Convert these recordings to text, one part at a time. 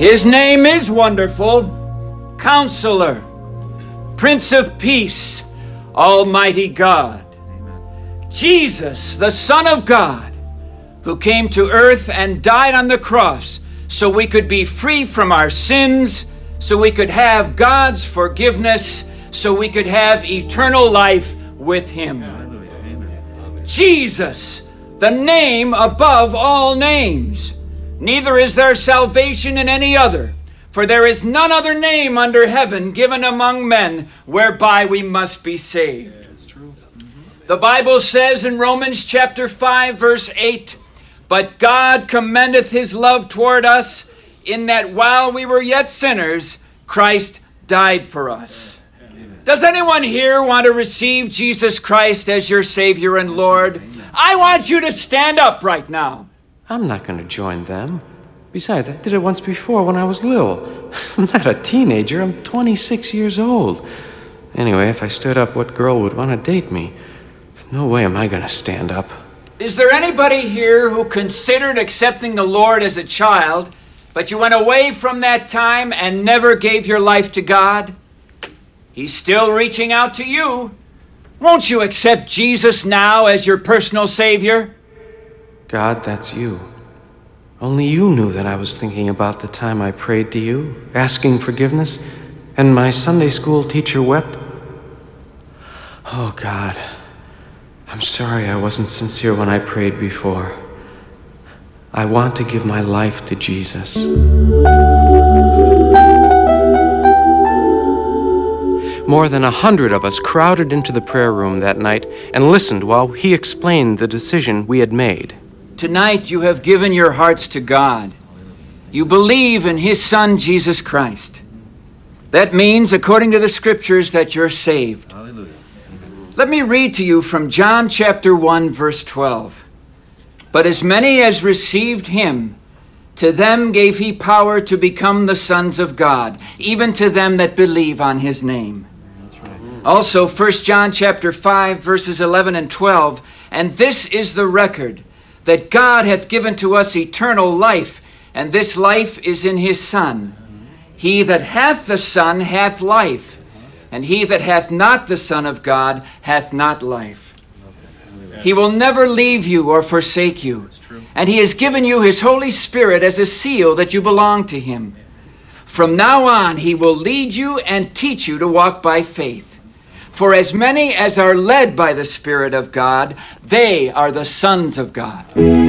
His name is Wonderful, Counselor, Prince of Peace, Almighty God. Jesus, the Son of God, who came to earth and died on the cross so we could be free from our sins, so we could have God's forgiveness, so we could have eternal life with Him. Jesus, the name above all names. Neither is there salvation in any other, for there is none other name under heaven given among men whereby we must be saved. The Bible says in Romans chapter 5, verse 8, "But God commendeth His love toward us, in that while we were yet sinners, Christ died for us." Does anyone here want to receive Jesus Christ as your Savior and Lord? I want you to stand up right now. I'm not going to join them. Besides, I did it once before when I was little. I'm not a teenager. I'm 26 years old. Anyway, if I stood up, what girl would want to date me? No way am I going to stand up. Is there anybody here who considered accepting the Lord as a child, but you went away from that time and never gave your life to God? He's still reaching out to you. Won't you accept Jesus now as your personal Savior? God, that's you. Only you knew that I was thinking about the time I prayed to you, asking forgiveness, and my Sunday school teacher wept. Oh, God, I'm sorry I wasn't sincere when I prayed before. I want to give my life to Jesus. More than 100 of us crowded into the prayer room that night and listened while he explained the decision we had made. Tonight you have given your hearts to God. You believe in His Son, Jesus Christ. That means, according to the Scriptures, that you're saved. Hallelujah. Let me read to you from John chapter 1, verse 12. "But as many as received Him, to them gave He power to become the sons of God, even to them that believe on His name." Also, 1 John chapter 5, verses 11 and 12, "And this is the record, that God hath given to us eternal life, and this life is in His Son. He that hath the Son hath life, and he that hath not the Son of God hath not life." He will never leave you or forsake you, and He has given you His Holy Spirit as a seal that you belong to Him. From now on, He will lead you and teach you to walk by faith. For as many as are led by the Spirit of God, they are the sons of God.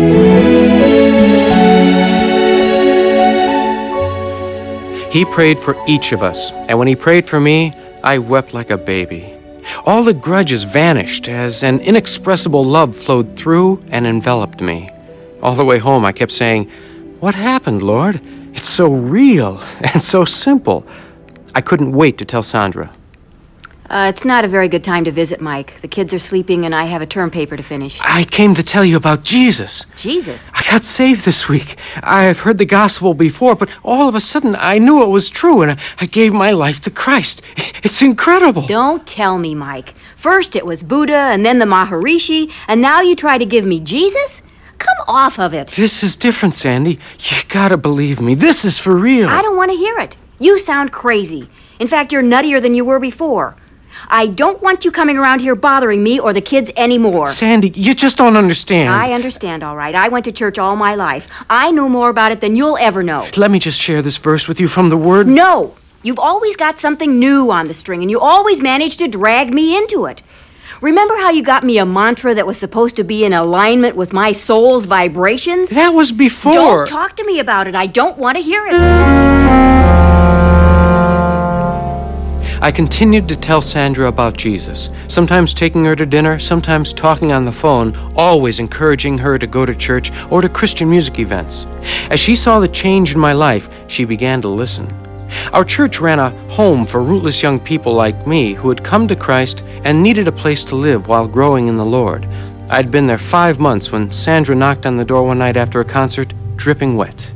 He prayed for each of us, and when He prayed for me, I wept like a baby. All the grudges vanished as an inexpressible love flowed through and enveloped me. All the way home, I kept saying, "What happened, Lord? It's so real and so simple." I couldn't wait to tell Sandra. It's not a very good time to visit, Mike. The kids are sleeping and I have a term paper to finish. I came to tell you about Jesus. Jesus? I got saved this week. I've heard the gospel before, but all of a sudden I knew it was true and I gave my life to Christ. It's incredible. Don't tell me, Mike. First it was Buddha and then the Maharishi, and now you try to give me Jesus? Come off of it. This is different, Sandy. You gotta believe me. This is for real. I don't want to hear it. You sound crazy. In fact, you're nuttier than you were before. I don't want you coming around here bothering me or the kids anymore. Sandy, you just don't understand. I understand, all right. I went to church all my life. I know more about it than you'll ever know. Let me just share this verse with you from the Word. No! You've always got something new on the string, and you always manage to drag me into it. Remember how you got me a mantra that was supposed to be in alignment with my soul's vibrations? That was before. Don't talk to me about it. I don't want to hear it. I continued to tell Sandra about Jesus, sometimes taking her to dinner, sometimes talking on the phone, always encouraging her to go to church or to Christian music events. As she saw the change in my life, she began to listen. Our church ran a home for rootless young people like me who had come to Christ and needed a place to live while growing in the Lord. I'd been there 5 months when Sandra knocked on the door one night after a concert, dripping wet.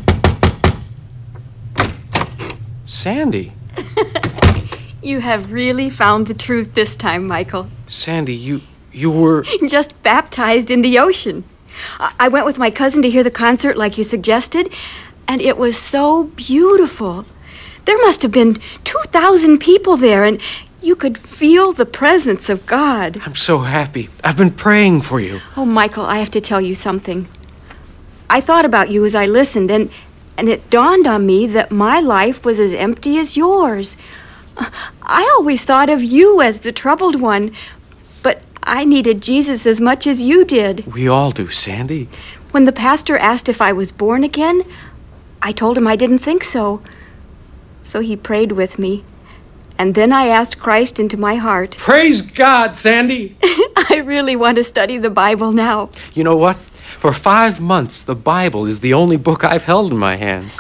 Sandy. You have really found the truth this time, Michael. Sandy, you were... Just baptized in the ocean. I went with my cousin to hear the concert like you suggested, And it was so beautiful. There must have been 2,000 people there, and you could feel the presence of God. I'm so happy. I've been praying for you. Oh, Michael, I have to tell you something. I thought about you as I listened, and it dawned on me that my life was as empty as yours. I always thought of you as the troubled one, but I needed Jesus as much as you did. We all do, Sandy. When the pastor asked if I was born again, I told him I didn't think so. So he prayed with me. And then I asked Christ into my heart. Praise God, Sandy! I really want to study the Bible now. You know what? For 5 months, the Bible is the only book I've held in my hands.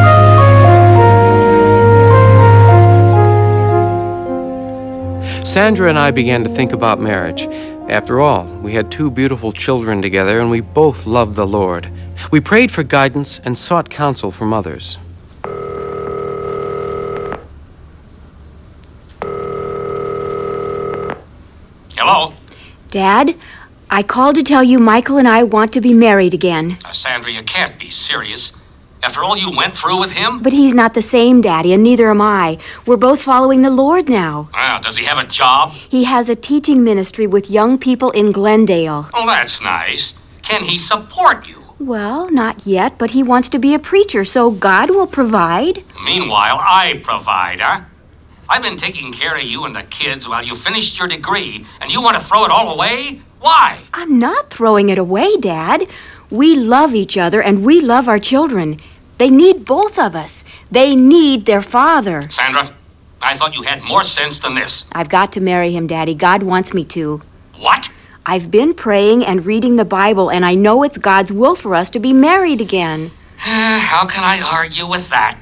Sandra and I began to think about marriage. After all, we had 2 beautiful children together, and we both loved the Lord. We prayed for guidance and sought counsel from others. Hello? Dad, I called to tell you Michael and I want to be married again. Sandra, you can't be serious. After all you went through with him? But he's not the same, Daddy, and neither am I. We're both following the Lord now. Does he have a job? He has a teaching ministry with young people in Glendale. Oh, that's nice. Can he support you? Well, not yet, but he wants to be a preacher, so God will provide. Meanwhile, I provide, huh? I've been taking care of you and the kids while you finished your degree, and you want to throw it all away? Why? I'm not throwing it away, Dad. We love each other, and we love our children. They need both of us. They need their father. Sandra, I thought you had more sense than this. I've got to marry him, Daddy. God wants me to. What? I've been praying and reading the Bible, and I know it's God's will for us to be married again. How can I argue with that?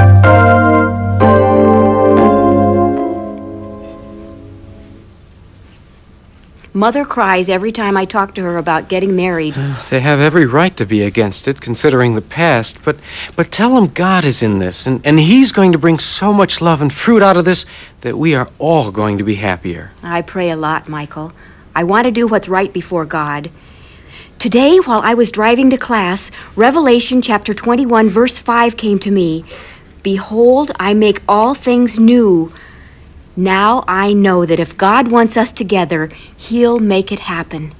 Mother cries every time I talk to her about getting married. They have every right to be against it, considering the past, but tell them God is in this, and He's going to bring so much love and fruit out of this that we are all going to be happier. I pray a lot, Michael. I want to do what's right before God. Today, while I was driving to class, Revelation chapter 21, verse 5 came to me. Behold, I make all things new. Now I know that if God wants us together, He'll make it happen.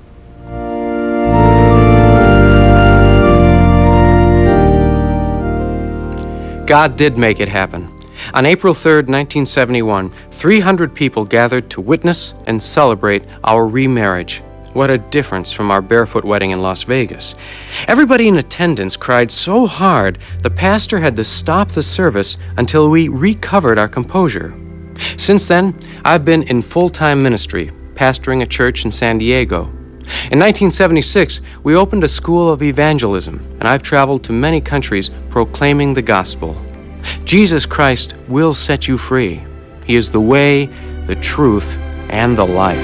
God did make it happen. On April 3rd, 1971, 300 people gathered to witness and celebrate our remarriage. What a difference from our barefoot wedding in Las Vegas. Everybody in attendance cried so hard, the pastor had to stop the service until we recovered our composure. Since then, I've been in full-time ministry, pastoring a church in San Diego. In 1976, we opened a school of evangelism, and I've traveled to many countries proclaiming the gospel. Jesus Christ will set you free. He is the way, the truth, and the life.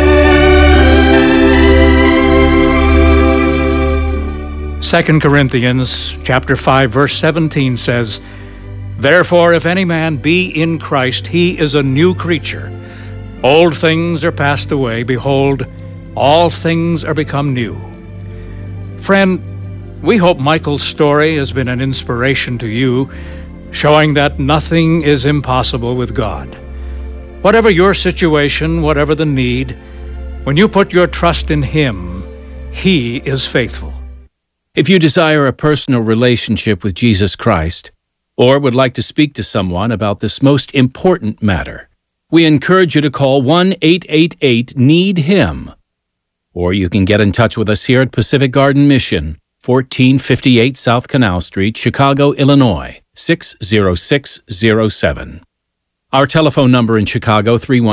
Second Corinthians chapter 5, verse 17 says, Therefore, if any man be in Christ, he is a new creature. Old things are passed away. Behold, all things are become new. Friend, we hope Michael's story has been an inspiration to you, showing that nothing is impossible with God. Whatever your situation, whatever the need, when you put your trust in Him, He is faithful. If you desire a personal relationship with Jesus Christ, or would like to speak to someone about this most important matter, we encourage you to call 1-888-NEED-HIM. Or you can get in touch with us here at Pacific Garden Mission, 1458 South Canal Street, Chicago, Illinois, 60607. Our telephone number in Chicago,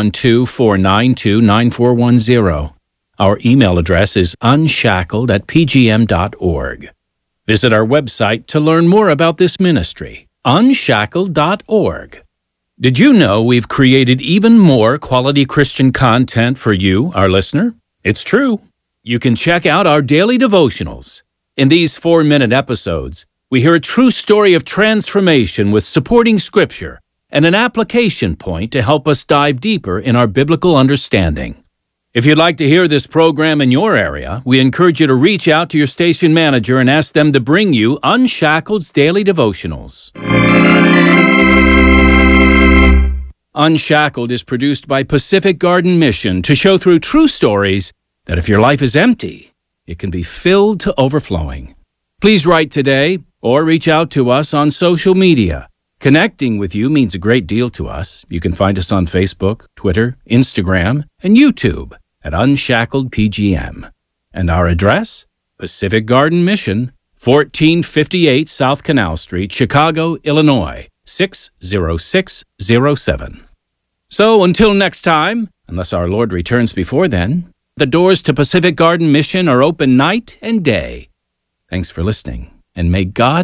312-492-9410. Our email address is unshackled@pgm.org. Visit our website to learn more about this ministry, unshackled.org. Did you know we've created even more quality Christian content for you, our listener? It's true. You can check out our daily devotionals. In these 4-minute episodes, we hear a true story of transformation with supporting scripture and an application point to help us dive deeper in our biblical understanding. If you'd like to hear this program in your area, we encourage you to reach out to your station manager and ask them to bring you Unshackled's Daily Devotionals. Unshackled is produced by Pacific Garden Mission to show through true stories that if your life is empty, it can be filled to overflowing. Please write today or reach out to us on social media. Connecting with you means a great deal to us. You can find us on Facebook, Twitter, Instagram, and YouTube at Unshackled PGM. And our address? Pacific Garden Mission, 1458 South Canal Street, Chicago, Illinois, 60607. So until next time, unless our Lord returns before then, the doors to Pacific Garden Mission are open night and day. Thanks for listening, and may God